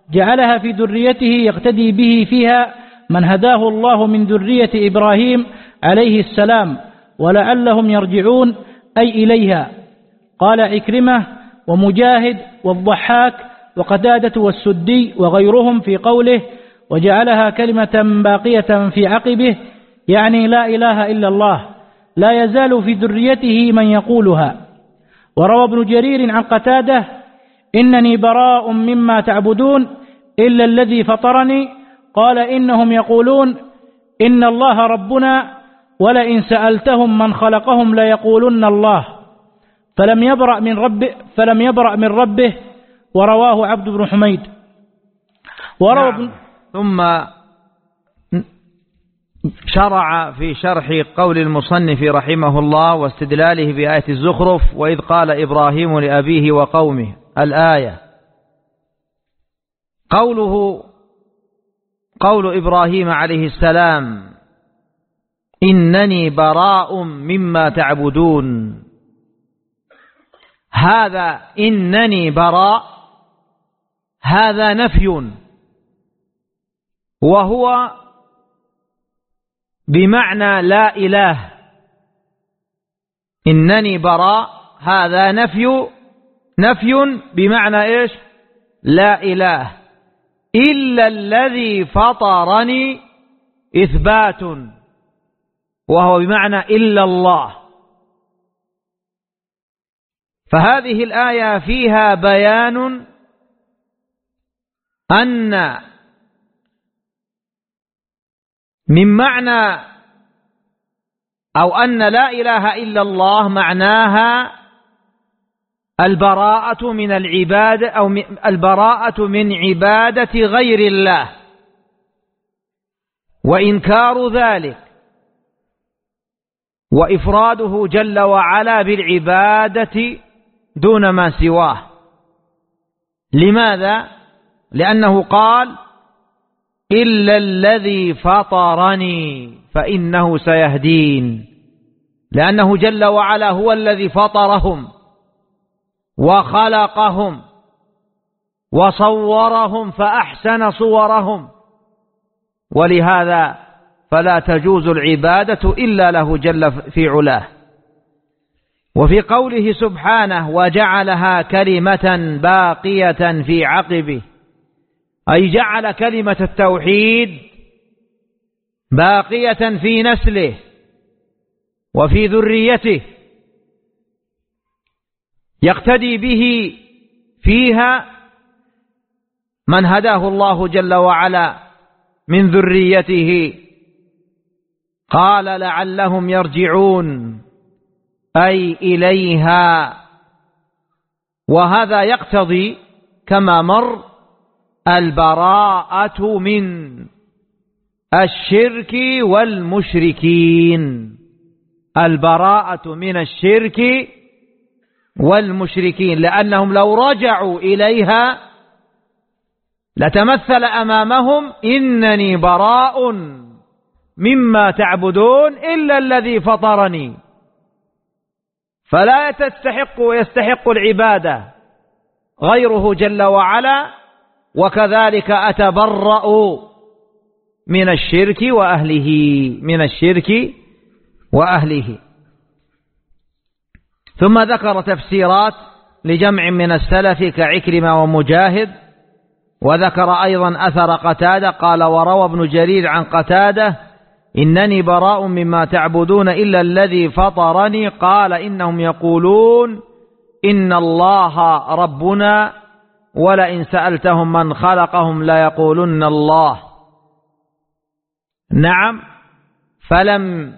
جعلها في ذريته يقتدي به فيها من هداه الله من ذرية إبراهيم عليه السلام ولعلهم يرجعون أي إليها. قال عكرمة ومجاهد والضحاك وقتادة والسدي وغيرهم في قوله وجعلها كلمة باقية في عقبه، يعني لا إله إلا الله، لا يزال في ذريته من يقولها. وروى ابن جرير عن قتادة إنني براء مما تعبدون إلا الذي فطرني، قال إنهم يقولون إن الله ربنا ولئن سألتهم من خلقهم ليقولن الله، فلم يبرأ من ربه. ورواه عبد بن حميد. نعم. ثم شرع في شرح قول المصنف رحمه الله واستدلاله بآية الزخرف وإذ قال إبراهيم لأبيه وقومه الآية. قول إبراهيم عليه السلام إنني براء مما تعبدون، هذا إنني براء هذا نفي، وهو بمعنى لا إله. إنني براء هذا نفي بمعنى إيش؟ لا إله، إلا الذي فطرني إثبات، وهو بمعنى إلا الله. فهذه الآية فيها بيان أن من معنى أو أن لا إله إلا الله معناها البراءة من العبادة أو البراءة من عبادة غير الله وإنكار ذلك وإفراده جل وعلا بالعبادة دون ما سواه. لماذا؟ لأنه قال إلا الذي فطرني فإنه سيهدين، لأنه جل وعلا هو الذي فطرهم وخلقهم وصورهم فأحسن صورهم، ولهذا فلا تجوز العبادة إلا له جل في علاه. وفي قوله سبحانه وجعلها كلمة باقية في عقبه، أي جعل كلمة التوحيد باقية في نسله وفي ذريته، يقتدي به فيها من هداه الله جل وعلا من ذريته. قال لعلهم يرجعون أي إليها، وهذا يقتضي كما مر البراءة من الشرك والمشركين، البراءة من الشرك والمشركين، لأنهم لو رجعوا إليها لتمثل أمامهم إنني براء مما تعبدون إلا الذي فطرني، فلا يستحق العبادة غيره جل وعلا، وكذلك أتبرأ من الشرك وأهله. ثم ذكر تفسيرات لجمع من السلف كعكرمة ومجاهد، وذكر أيضا أثر قتادة قال وروى ابن جرير عن قتادة إنني براء مما تعبدون إلا الذي فطرني، قال إنهم يقولون إن الله ربنا ولئن سألتهم من خلقهم ليقولن الله. نعم، فلم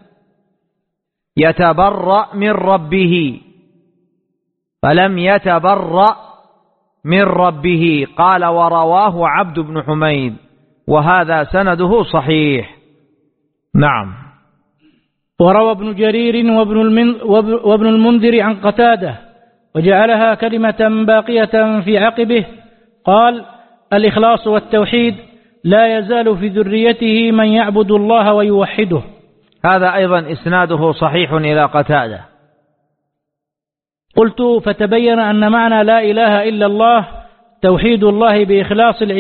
يتبرأ من ربه قال ورواه عبد بن حميد، وهذا سنده صحيح. نعم. وروى ابن جرير وابن المنذر عن قتادة وجعلها كلمة باقية في عقبه، قال الإخلاص والتوحيد لا يزال في ذريته من يعبد الله ويوحده. هذا أيضا إسناده صحيح إلى قتادة. قلت فتبين أن معنى لا إله إلا الله توحيد الله بإخلاص